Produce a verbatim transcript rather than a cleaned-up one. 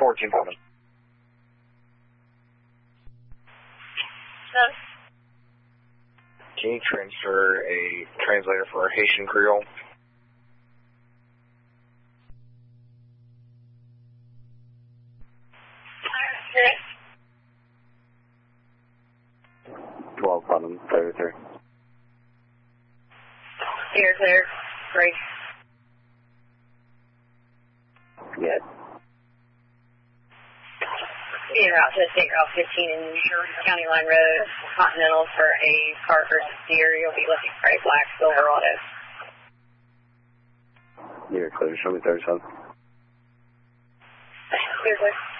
fourteen coming. Huh? Can you transfer a translator for Haitian Creole? twelve bottom, clear, clear. Clear, clear. Great. Yeah. Be route to State Route fifteen in County Line Road, Continental for a car versus deer. You'll be looking for a black Silverado. You're clear, show me thirty-seven. Clear, clear.